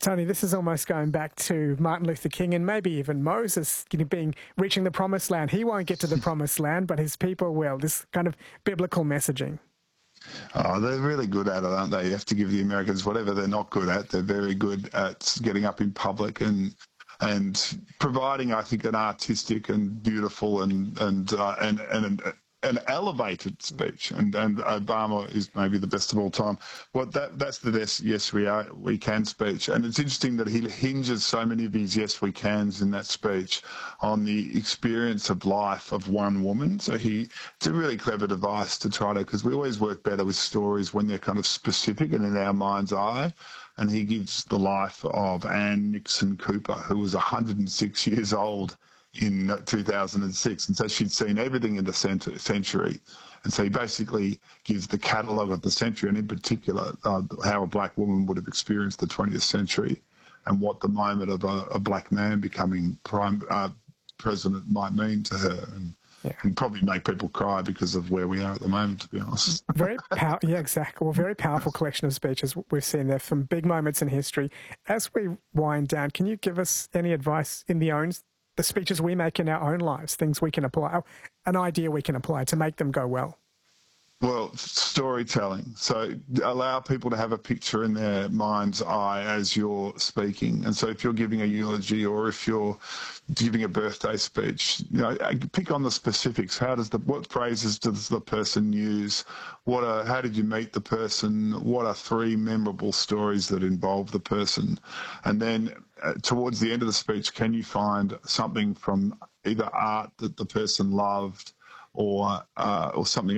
Tony, this is almost going back to Martin Luther King and maybe even Moses, reaching the promised land. He won't get to the promised land, but his people will. This kind of biblical messaging. Oh, they're really good at it, aren't they? You have to give the Americans whatever they're not good at. They're very good at getting up in public and providing, I think, an artistic and beautiful and an elevated speech. And Obama is maybe the best of all time. Well, that's the yes we can speech. And it's interesting that he hinges so many of his yes we cans in that speech on the experience of life of one woman. So it's a really clever device to try to, because we always work better with stories when they're kind of specific and in our mind's eye. And he gives the life of Ann Nixon Cooper, who was 106 years old in 2006. And so she'd seen everything in the century. And so he basically gives the catalogue of the century, and in particular, how a black woman would have experienced the 20th century and what the moment of a black man becoming president might mean to her. And probably make people cry because of where we are at the moment, to be honest. Exactly. Well, very powerful collection of speeches we've seen there from big moments in history. As we wind down, can you give us any advice in the speeches we make in our own lives, things we can apply, an idea we can apply to make them go well? Well, storytelling. So allow people to have a picture in their mind's eye as you're speaking. And so if you're giving a eulogy or if you're giving a birthday speech, pick on the specifics. What phrases does the person use? How did you meet the person? What are 3 memorable stories that involve the person? And then towards the end of the speech, can you find something from either art that the person loved or something